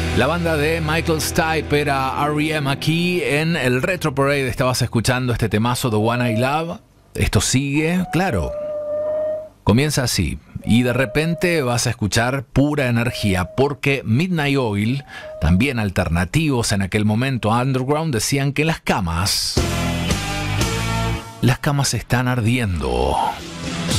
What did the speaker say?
La banda de Michael Stipe era R.E.M. aquí en el Retro Parade. Estabas escuchando este temazo, The One I Love. Esto sigue, claro. Comienza así y de repente vas a escuchar pura energía porque Midnight Oil, también alternativos en aquel momento underground, decían que las camas están ardiendo.